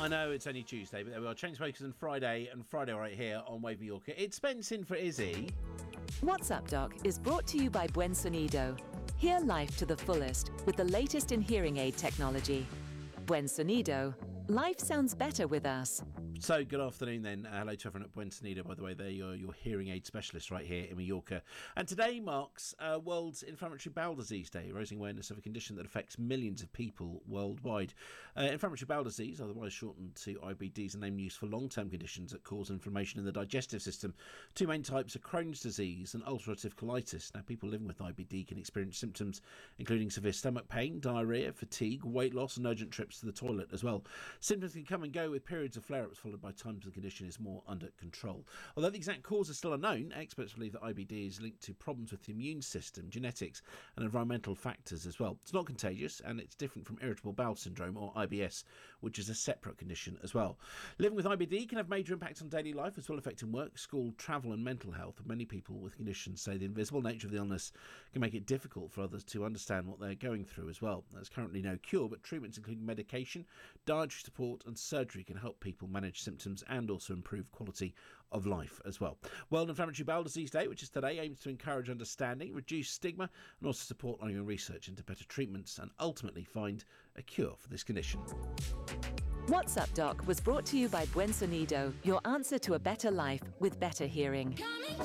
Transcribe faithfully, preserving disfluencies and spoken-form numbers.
I know it's only Tuesday, but there we are. Chainsmokers on Friday, and Friday right here on Wave Mallorca. It's Spence in for Izzy. What's Up Doc is brought to you by Buen Sonido. Hear life to the fullest with the latest in hearing aid technology. Buen Sonido. Life sounds better with us. So, good afternoon then. Uh, hello to everyone at Buen Sonido, by the way. They're your, your hearing aid specialist right here in Mallorca. And today marks uh, World Inflammatory Bowel Disease Day, raising awareness of a condition that affects millions of people worldwide. Uh, inflammatory bowel disease, otherwise shortened to I B D, is a name used for long-term conditions that cause inflammation in the digestive system. Two main types are Crohn's disease and ulcerative colitis. Now, people living with I B D can experience symptoms including severe stomach pain, diarrhoea, fatigue, weight loss and urgent trips to the toilet as well. Symptoms can come and go with periods of flare-ups followed by times the condition is more under control. Although the exact cause is still unknown, experts believe that I B D is linked to problems with the immune system, genetics and environmental factors as well. It's not contagious and it's different from irritable bowel syndrome or I B S, which is a separate condition as well. Living with I B D can have major impacts on daily life as well, affecting work, school, travel and mental health. Many people with conditions say the invisible nature of the illness can make it difficult for others to understand what they're going through as well. There's currently no cure, but treatments including medication, dietary support and surgery can help people manage symptoms and also improve quality of life as well. World Inflammatory Bowel Disease Day, which is today, aims to encourage understanding, reduce stigma and also support ongoing research into better treatments and ultimately find a cure for this condition. What's Up Doc was brought to you by Buen Sonido, your answer to a better life with better hearing.